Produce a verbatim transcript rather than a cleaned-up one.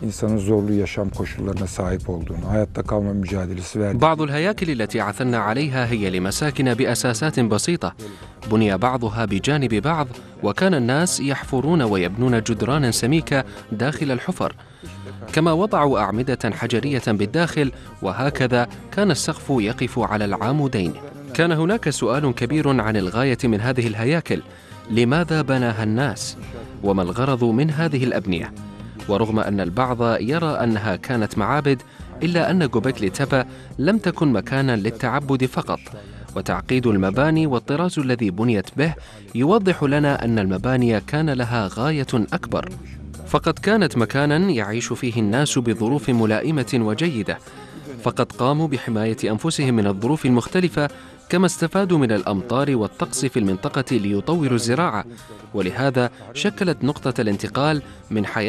insanın zorlu yaşam koşullarına sahip olduğunu, hayatta kalma mücadelesi verdiğini. بعض الهياكل التي عثرنا عليها هي لمساكن بأساسات بسيطة بني بعضها بجانب بعض، وكان الناس يحفرون ويبنون جدرانا سميكة داخل الحفر، كما وضعوا أعمدة حجرية بالداخل، وهكذا كان السقف يقف على العامودين. كان هناك سؤال كبير عن الغاية من هذه الهياكل: لماذا بناها الناس؟ وما الغرض من هذه الأبنية؟ ورغم أن البعض يرى أنها كانت معابد، إلا أن جوبكلي تيبا لم تكن مكانا للتعبد فقط، وتعقيد المباني والطراز الذي بنيت به يوضح لنا أن المباني كان لها غاية أكبر، فقد كانت مكانا يعيش فيه الناس بظروف ملائمة وجيدة، فقد قاموا بحماية أنفسهم من الظروف المختلفة، كما استفادوا من الأمطار والطقس في المنطقة ليطوروا الزراعة، ولهذا شكلت نقطة الانتقال من حياة